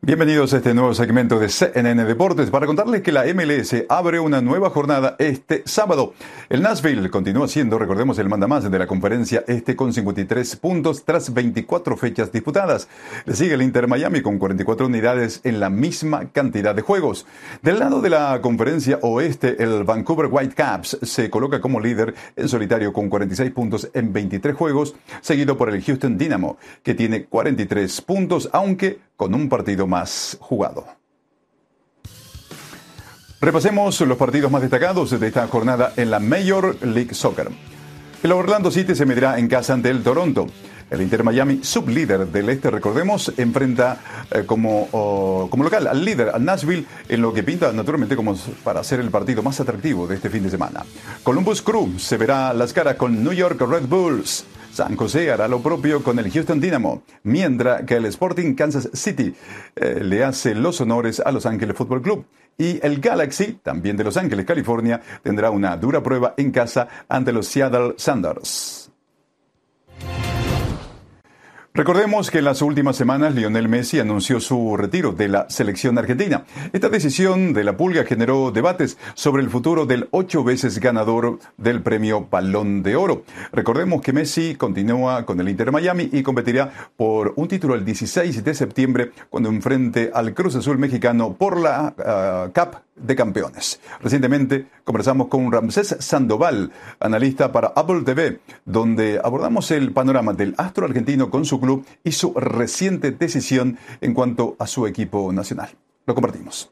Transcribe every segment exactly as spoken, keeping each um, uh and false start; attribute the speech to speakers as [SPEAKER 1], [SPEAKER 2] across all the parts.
[SPEAKER 1] Bienvenidos a este nuevo segmento de C N N Deportes para contarles que la M L S abre una nueva jornada este sábado. El Nashville continúa siendo, recordemos, el mandamás de la conferencia este con cincuenta y tres puntos tras veinticuatro fechas disputadas. Le sigue el Inter Miami con cuarenta y cuatro unidades en la misma cantidad de juegos. Del lado de la conferencia oeste, el Vancouver Whitecaps se coloca como líder en solitario con cuarenta y seis puntos en veintitrés juegos, seguido por el Houston Dynamo, que tiene cuarenta y tres puntos, aunque con un partido más jugado. Repasemos los partidos más destacados de esta jornada en la Major League Soccer. El Orlando City se medirá en casa ante el Toronto. El Inter Miami, sublíder del este, recordemos, enfrenta eh, como, oh, como local al líder, al Nashville, en lo que pinta naturalmente como para ser el partido más atractivo de este fin de semana. Columbus Crew se verá las caras con New York Red Bulls. San José hará lo propio con el Houston Dynamo, mientras que el Sporting Kansas City eh, le hace los honores a Los Ángeles Football Club. Y el Galaxy, también de Los Ángeles, California, tendrá una dura prueba en casa ante los Seattle Sounders. Recordemos que en las últimas semanas Lionel Messi anunció su retiro de la selección argentina. Esta decisión de la Pulga generó debates sobre el futuro del ocho veces ganador del premio Balón de Oro. Recordemos que Messi continúa con el Inter Miami y competirá por un título el dieciséis de septiembre cuando enfrente al Cruz Azul mexicano por la uh, Cup de Campeones. Recientemente conversamos con Ramsés Sandoval, analista para Apple T V, donde abordamos el panorama del astro argentino con su club y su reciente decisión en cuanto a su equipo nacional. Lo compartimos.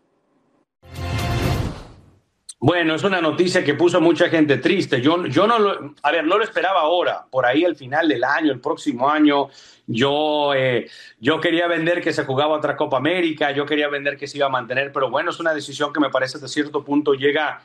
[SPEAKER 2] Bueno, es una noticia que puso a mucha gente triste. Yo, yo no lo, a ver, no lo esperaba ahora, por ahí al final del año, el próximo año. Yo, eh, yo quería vender que se jugaba otra Copa América, yo quería vender que se iba a mantener, pero bueno, es una decisión que me parece hasta cierto punto llega,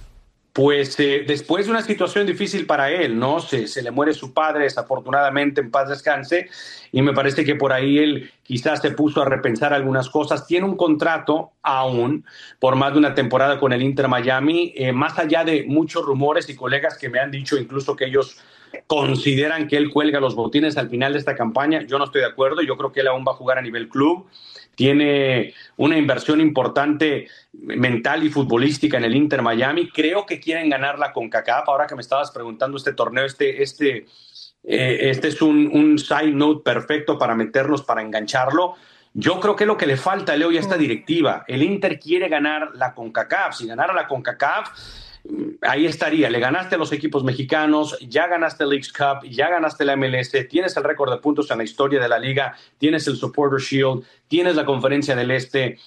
[SPEAKER 2] pues eh, después de una situación difícil para él, ¿no? Se, se le muere su padre, desafortunadamente, en paz descanse, y me parece que por ahí él quizás se puso a repensar algunas cosas. Tiene un contrato aún por más de una temporada con el Inter Miami, eh, más allá de muchos rumores y colegas que me han dicho incluso que ellos consideran que él cuelga los botines al final de esta campaña. Yo no estoy de acuerdo, yo creo que él aún va a jugar a nivel club. Tiene una inversión importante mental y futbolística en el Inter Miami. Creo que quieren ganar la CONCACAF. Ahora que me estabas preguntando este torneo, este, este, eh, este es un, un side note perfecto para meternos, para engancharlo. Yo creo que lo que le falta, Leo, y a esta directiva, el Inter quiere ganar la CONCACAF. Si ganara la CONCACAF, ahí estaría. Le ganaste a los equipos mexicanos, ya ganaste el Leagues Cup, ya ganaste la M L S, tienes el récord de puntos en la historia de la liga, tienes el Supporter Shield, tienes la Conferencia del Este.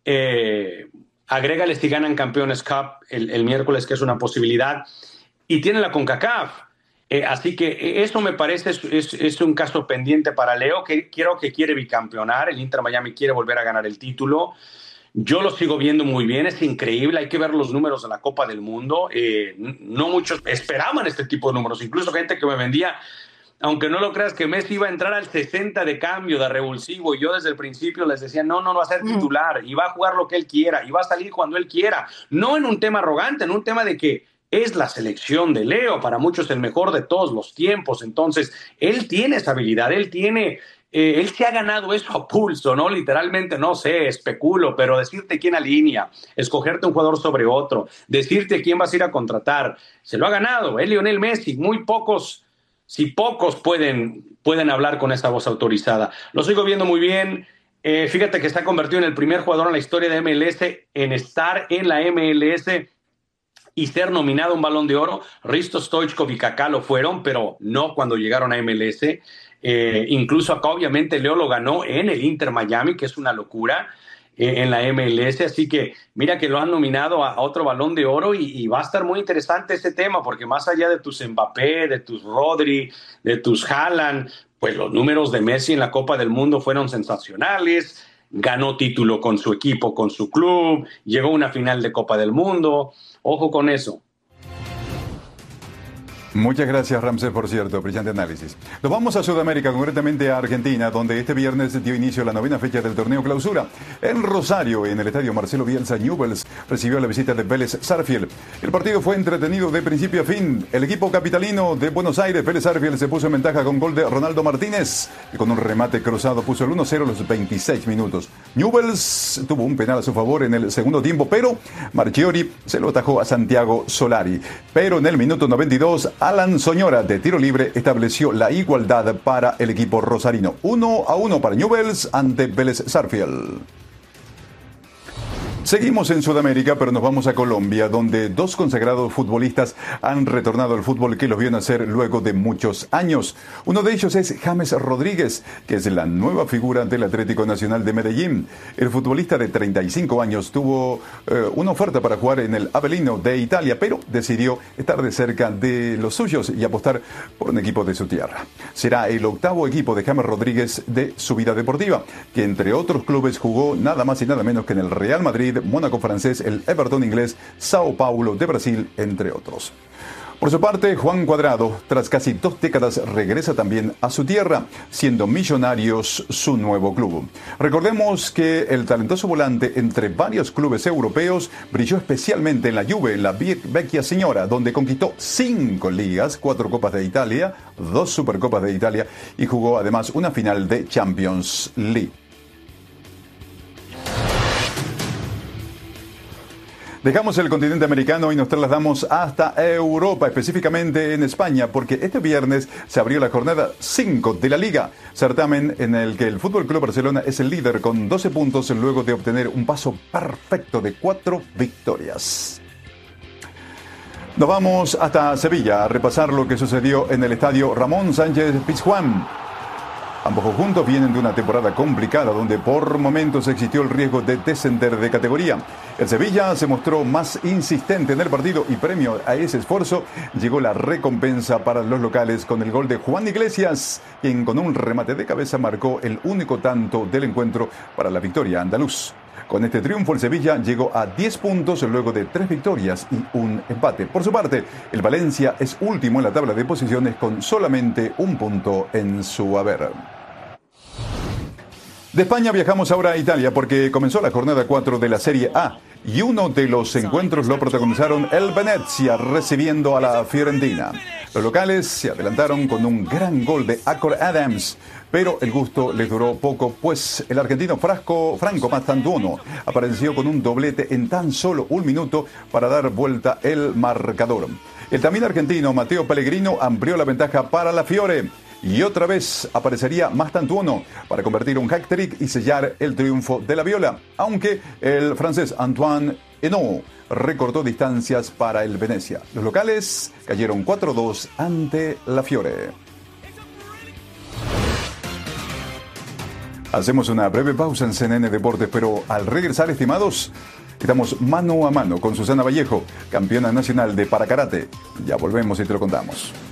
[SPEAKER 2] Eh, agrégale si ganan Campeones Cup el, el miércoles, que es una posibilidad, y tiene la CONCACAF. Eh, así que eso me parece es, es, es un caso pendiente para Leo, que quiero que quiere bicampeonar. El Inter Miami quiere volver a ganar el título. Yo lo sigo viendo muy bien, es increíble, hay que ver los números de la Copa del Mundo. Eh, no muchos esperaban este tipo de números, incluso gente que me vendía, aunque no lo creas, que Messi iba a entrar al sesenta de cambio, de revulsivo, y yo desde el principio les decía, no, no, no va a ser titular, y va a jugar lo que él quiera, y va a salir cuando él quiera. No en un tema arrogante, en un tema de que es la selección de Leo, para muchos el mejor de todos los tiempos. Entonces, él tiene esa habilidad, él tiene... Eh, él se ha ganado eso a pulso, ¿no? Literalmente, no sé, especulo, pero decirte quién alinea, escogerte un jugador sobre otro, decirte quién vas a ir a contratar, se lo ha ganado, es Lionel Messi. Muy pocos, si pocos pueden, pueden hablar con esa voz autorizada. Lo sigo viendo muy bien. Eh, fíjate que está convertido en el primer jugador en la historia de M L S en estar en la M L S y ser nominado a un Balón de Oro. Risto Stoichkov y Kaká lo fueron, pero no cuando llegaron a M L S. Eh, incluso acá obviamente Leo lo ganó en el Inter Miami, que es una locura, eh, en la M L S, así que mira que lo han nominado a, a otro Balón de Oro, y, y va a estar muy interesante ese tema, porque más allá de tus Mbappé, de tus Rodri, de tus Haaland, pues los números de Messi en la Copa del Mundo fueron sensacionales. Ganó título con su equipo, con su club, llegó a una final de Copa del Mundo. Ojo con eso.
[SPEAKER 1] Muchas gracias, Ramsés, por cierto, brillante análisis. Nos vamos a Sudamérica, concretamente a Argentina, donde este viernes dio inicio la novena fecha del torneo Clausura. En Rosario, en el estadio Marcelo Bielsa, Newell's recibió la visita de Vélez Sarsfield. El partido fue entretenido de principio a fin. El equipo capitalino de Buenos Aires, Vélez Sarsfield, se puso en ventaja con gol de Ronaldo Martínez, y con un remate cruzado puso el uno cero a los veintiséis minutos. Newell's tuvo un penal a su favor en el segundo tiempo, pero Marchiori se lo atajó a Santiago Solari. Pero en el minuto noventa y dos, Alan Soñora, de tiro libre, estableció la igualdad para el equipo rosarino. uno a uno para Newell's ante Vélez Sarsfield. Seguimos en Sudamérica, pero nos vamos a Colombia, donde dos consagrados futbolistas han retornado al fútbol que los vio nacer luego de muchos años. Uno de ellos es James Rodríguez, que es la nueva figura del Atlético Nacional de Medellín. El futbolista de treinta y cinco años tuvo eh, una oferta para jugar en el Avellino de Italia, pero decidió estar de cerca de los suyos y apostar por un equipo de su tierra. Será el octavo equipo de James Rodríguez de su vida deportiva, que entre otros clubes jugó nada más y nada menos que en el Real Madrid, Mónaco francés, el Everton inglés, Sao Paulo de Brasil, entre otros. Por su parte, Juan Cuadrado, tras casi dos décadas, regresa también a su tierra, siendo Millonarios su nuevo club. Recordemos que el talentoso volante, entre varios clubes europeos, brilló especialmente en la Juve, en la Vecchia Signora, donde conquistó cinco ligas, cuatro Copas de Italia, dos Supercopas de Italia y jugó además una final de Champions League. Dejamos el continente americano y nos trasladamos hasta Europa, específicamente en España, porque este viernes se abrió la jornada cinco de la Liga, certamen en el que el F C Barcelona es el líder con doce puntos luego de obtener un paso perfecto de cuatro victorias. Nos vamos hasta Sevilla a repasar lo que sucedió en el estadio Ramón Sánchez Pizjuán. Ambos conjuntos vienen de una temporada complicada donde por momentos existió el riesgo de descender de categoría. El Sevilla se mostró más insistente en el partido y premio a ese esfuerzo llegó la recompensa para los locales con el gol de Juan Iglesias, quien con un remate de cabeza marcó el único tanto del encuentro para la victoria andaluz. Con este triunfo, el Sevilla llegó a diez puntos luego de tres victorias y un empate. Por su parte, el Valencia es último en la tabla de posiciones con solamente un punto en su haber. De España viajamos ahora a Italia porque comenzó la jornada cuatro de la Serie A y uno de los encuentros lo protagonizaron el Venezia recibiendo a la Fiorentina. Los locales se adelantaron con un gran gol de Acor Adams, pero el gusto les duró poco, pues el argentino Frasco, Franco Mastantuono apareció con un doblete en tan solo un minuto para dar vuelta el marcador. El también argentino Matteo Pellegrino amplió la ventaja para la Fiore. Y otra vez aparecería Mastantuono para convertir un hat-trick y sellar el triunfo de la Viola, aunque el francés Antoine Henault recortó distancias para el Venezia. Los locales cayeron cuatro dos ante la Fiore. Hacemos una breve pausa en C N N Deportes, pero al regresar, estimados, estamos mano a mano con Susana Vallejo, campeona nacional de parakarate. Ya volvemos y te lo contamos.